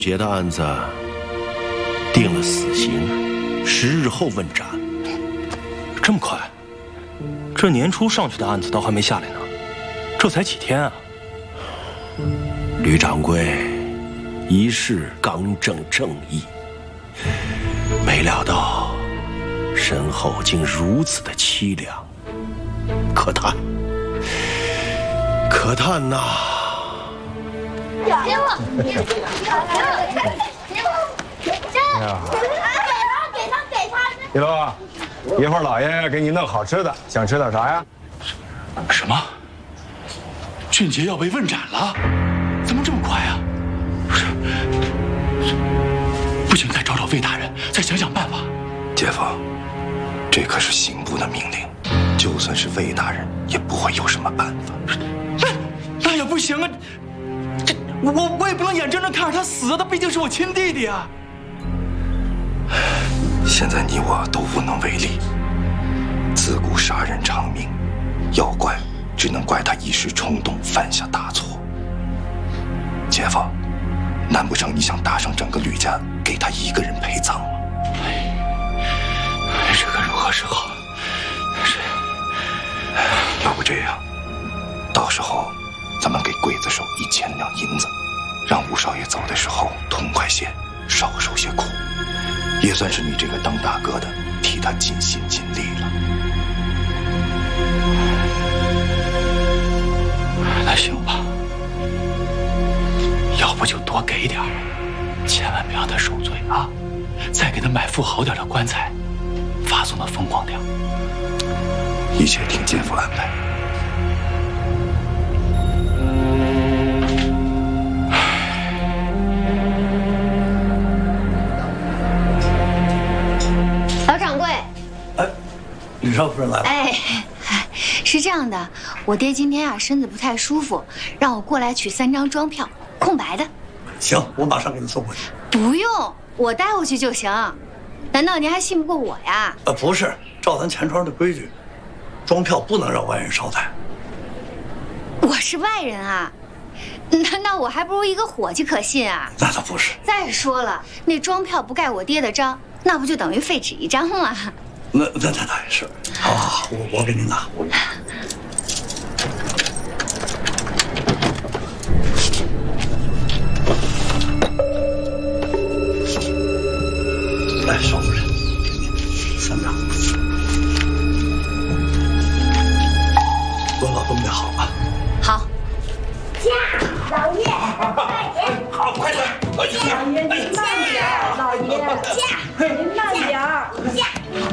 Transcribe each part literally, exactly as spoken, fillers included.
杰的案子定了死刑，十日后问斩。这么快？这年初上去的案子倒还没下来呢，这才几天啊！吕掌柜一世刚正正义，没料到身后竟如此的凄凉，可叹，可叹呐！ 给我，给我，给我，给他，给他，给他。 一龙，一会儿老爷给你弄好吃的，想吃点啥呀？ 什么？俊杰要被问斩了？怎么这么快啊？不是，不行，再找找魏大人，再想想办法。 街坊，这可是刑部的命令，就算是魏大人，也不会有什么办法。 那那也不行啊！ 我我也不能眼睁睁看着他死，他毕竟是我亲弟弟啊！ 现在你我都无能为力。自古杀人偿命，要怪只能怪他一时冲动犯下大错。街坊，难不成你想打伤整个吕家，给他一个人陪葬吗？ 这该如何是好？是， 要不这样，到时候。 咱们给刽子手一千两银子，让吴少爷走的时候痛快些，少受些苦，也算是你这个当大哥的替他尽心尽力了。 那行吧，要不就多给点儿，千万别让他受罪啊！再给他买副好点的棺材，发送的疯狂点。 一切听姐夫安排。 老掌柜， 哎，吕少夫人来了。 哎，是这样的，我爹今天啊身子不太舒服，让我过来取三张庄票，空白的。 行，我马上给你送过去。 不用，我带过去就行。难道您还信不过我呀？ 呃，不是，照咱钱庄的规矩，庄票不能让外人捎带。 我是外人啊，难道我还不如一个伙计可信啊？ 那倒不是。 再说了，那庄票不盖我爹的章。 那不就等于废纸一张吗？ 那那那倒也是。好，好，好，我我给您拿。我来，少夫人，三张。多劳东家好啊。 好。 驾，老爷，快点。 好，快点。 老爷，您慢点儿，老爷。驾，您慢点儿。驾。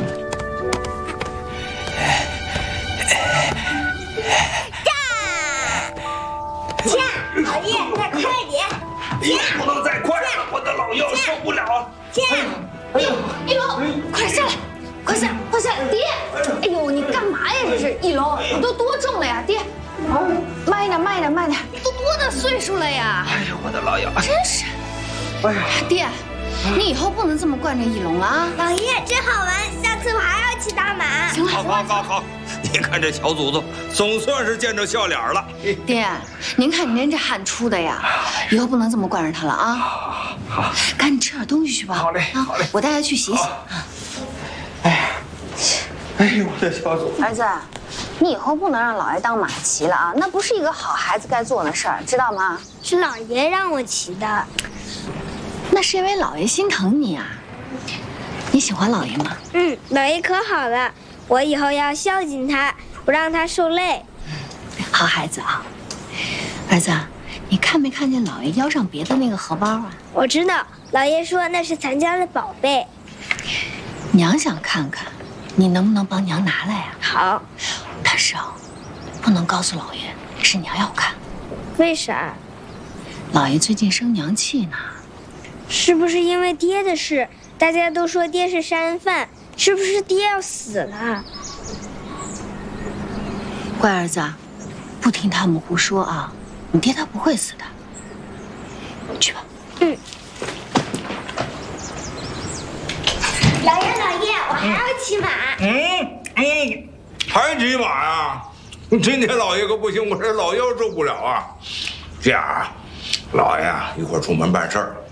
驾，老爷，再快点。 驾，不能再快了，我的老腰受不了了。 驾，哎呦，一龙，快下来，快下，快下来，爹。哎呦，你干嘛呀？这是一龙，你都多重了呀，爹。 慢一点，慢一点，慢一点！都多大岁数了呀？ 哎呦，我的老腰！ 真是，哎呀，爹，你以后不能这么惯着一龙了啊！ 老爷真好玩，下次我还要骑大马。 行了， 好，好，好，好！你看这小祖宗，总算是见着笑脸了。 爹，您看您这汗出的呀，以后不能这么惯着他了啊！ 好， 赶紧吃点东西去吧。 好嘞，好嘞， 我带他去洗洗。 哎呀，哎呦，我的小祖宗！ 儿子。 你以后不能让老爷当马骑了啊！那不是一个好孩子该做的事儿，知道吗？ 是老爷让我骑的， 那是因为老爷心疼你啊。你喜欢老爷吗？ 嗯，老爷可好了，我以后要孝敬他，不让他受累。 好孩子啊，儿子，你看没看见老爷腰上别的那个荷包啊？ 我知道，老爷说那是咱家的宝贝。 娘想看看，你能不能帮娘拿来呀？ 好。 但是啊，不能告诉老爷是娘要看。 为啥？ 老爷最近生娘气呢。 是不是因为爹的事？大家都说爹是杀人犯，是不是爹要死了？ 乖儿子，不听他们胡说啊！你爹他不会死的。去吧。 嗯。 老爷，老爷，我还要骑马。 嗯嗯。 还骑马呀？今天老爷可不行，我这老腰受不了啊。这样啊，老爷啊，一会儿出门办事儿，